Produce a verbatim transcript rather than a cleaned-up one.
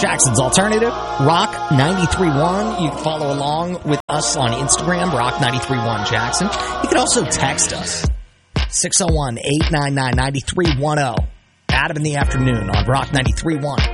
Jackson's Alternative, Rock ninety-three point one. You can follow along with us on Instagram, Rock ninety-three point one Jackson. You can also text us, six oh one, eight nine nine, nine three one oh. Adam in the afternoon on Rock ninety-three point one.